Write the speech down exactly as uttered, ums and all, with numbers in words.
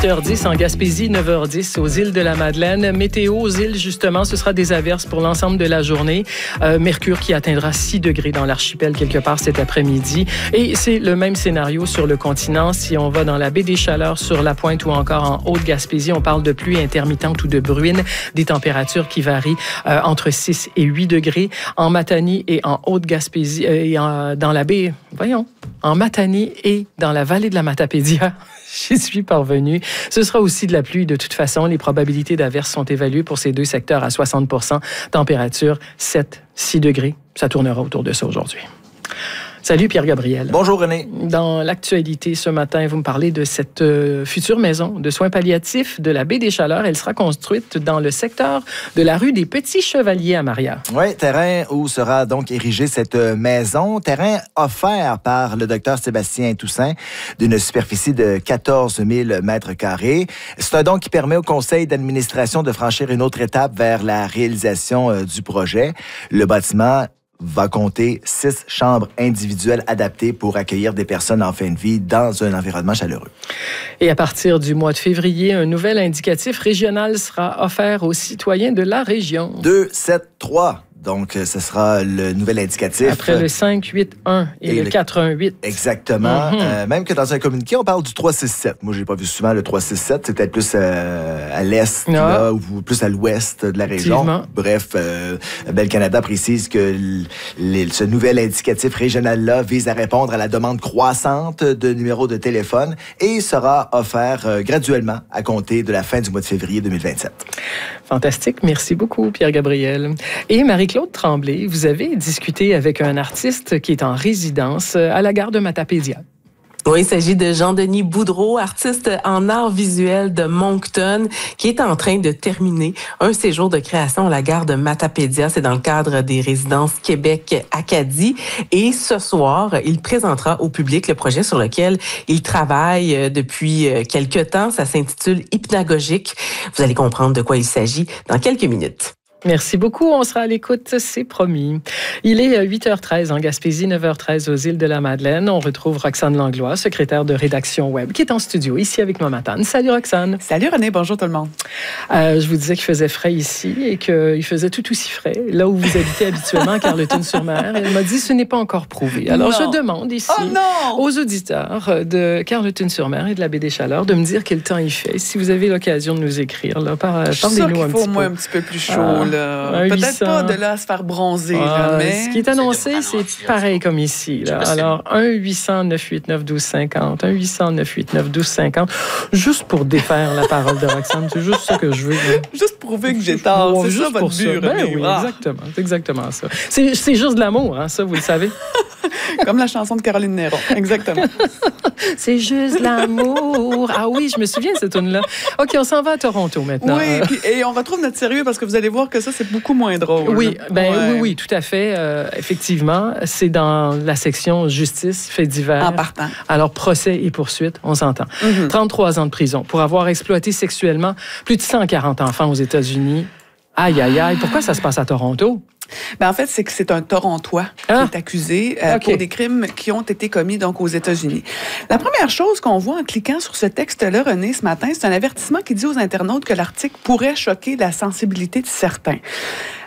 huit heures dix en Gaspésie, neuf heures dix aux îles de la Madeleine. Météo aux îles, justement, ce sera des averses pour l'ensemble de la journée. Euh, Mercure qui atteindra six degrés dans l'archipel quelque part cet après-midi. Et c'est le même scénario sur le continent. Si on va dans la baie des Chaleurs, sur la Pointe ou encore en Haute-Gaspésie, on parle de pluie intermittente ou de bruine. Des températures qui varient euh, entre six et huit degrés. En Matanie et en Haute-Gaspésie, euh, et en, dans la baie, voyons, en Matanie et dans la vallée de la Matapédia. J'y suis parvenue. Ce sera aussi de la pluie de toute façon. Les probabilités d'averses sont évaluées pour ces deux secteurs à soixante pour cent. Température sept à six degrés. Ça tournera autour de ça aujourd'hui. Salut Pierre-Gabriel. Bonjour René. Dans l'actualité ce matin, vous me parlez de cette euh, future maison de soins palliatifs de la baie des Chaleurs. Elle sera construite dans le secteur de la rue des Petits Chevaliers à Maria. Oui, terrain où sera donc érigée cette maison. Terrain offert par le docteur Sébastien Toussaint d'une superficie de quatorze mille mètres carrés. C'est un don qui permet au conseil d'administration de franchir une autre étape vers la réalisation euh, du projet. Le bâtiment va compter six chambres individuelles adaptées pour accueillir des personnes en fin de vie dans un environnement chaleureux. Et à partir du mois de février, un nouvel indicatif régional sera offert aux citoyens de la région. deux sept trois. Donc, ce sera le nouvel indicatif. Après le cinq huit un et, et le, le quatre un huit. Exactement. Mm-hmm. Euh, même que dans un communiqué, on parle du trois six sept. Moi, je n'ai pas vu souvent le trois six sept. C'est peut-être plus euh, à l'est ah. là, ou plus à l'ouest de la région. Bref, euh, Bell Canada précise que les, ce nouvel indicatif régional-là vise à répondre à la demande croissante de numéros de téléphone et sera offert euh, graduellement à compter de la fin du mois de février deux mille vingt-sept. Fantastique. Merci beaucoup, Pierre-Gabriel. Et Marie-Claude Tremblay, vous avez discuté avec un artiste qui est en résidence à la gare de Matapédia. Oui, il s'agit de Jean-Denis Boudreau, artiste en art visuel de Moncton, qui est en train de terminer un séjour de création à la gare de Matapédia. C'est dans le cadre des résidences Québec-Acadie. Et ce soir, il présentera au public le projet sur lequel il travaille depuis quelque temps. Ça s'intitule Hypnagogique. Vous allez comprendre de quoi il s'agit dans quelques minutes. Merci beaucoup. On sera à l'écoute, c'est promis. Il est huit heures treize en Gaspésie, neuf heures treize aux îles de la Madeleine. On retrouve Roxane Langlois, secrétaire de rédaction web, qui est en studio ici avec moi matin. Salut Roxane. Salut René, bonjour tout le monde. Euh, je vous disais qu'il faisait frais ici et qu'il faisait tout aussi frais là où vous habitez habituellement, à Carleton-sur-Mer. Elle m'a dit ce n'est pas encore prouvé. Alors non. Je demande ici oh aux auditeurs de Carleton-sur-Mer et de la baie des Chaleurs de me dire quel temps il fait. Si vous avez l'occasion de nous écrire, là, par, je suis sûre qu'il faut au moins un petit peu plus chaud. Ah. Peut-être pas de là à se faire bronzer. Ah, là, mais... Ce qui est annoncé, c'est pareil comme ici. Là. Alors, un huit cent neuf huit neuf douze cinquante, un huit cent neuf huit neuf douze cinquante, juste pour défaire la parole de Roxane. C'est juste ça que je veux. Là. Juste prouver que j'ai tort. C'est juste ça votre but. Ben oui, ah. exactement. C'est exactement ça. C'est, c'est juste de l'amour, hein, ça, vous le savez. Comme la chanson de Caroline Néron. Exactement. C'est juste l'amour. Ah oui, je me souviens de cette tune-là. OK, on s'en va à Toronto maintenant. Oui, puis, et on retrouve notre sérieux parce que vous allez voir que ça, c'est beaucoup moins drôle. Oui, ben, ouais. oui, oui, tout à fait. Euh, effectivement, c'est dans la section justice, faits divers. En partant. Alors, procès et poursuites, on s'entend. Mm-hmm. trente-trois ans de prison pour avoir exploité sexuellement plus de cent quarante enfants aux États-Unis. Aïe, aïe, aïe. Pourquoi ça se passe à Toronto? Ben en fait, c'est que c'est un Torontois ah. qui est accusé euh, okay. pour des crimes qui ont été commis donc aux États-Unis. La première chose qu'on voit en cliquant sur ce texte-là, René, ce matin, c'est un avertissement qui dit aux internautes que l'article pourrait choquer la sensibilité de certains.